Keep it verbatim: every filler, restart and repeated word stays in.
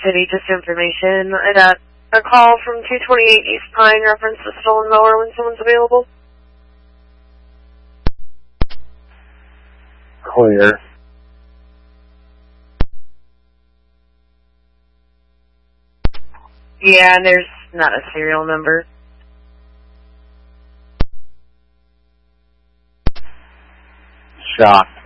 City, just information. I got a call from two twenty-eight East Pine, reference to stolen mower when someone's available. Clear. Yeah, and there's not a serial number. Shocked.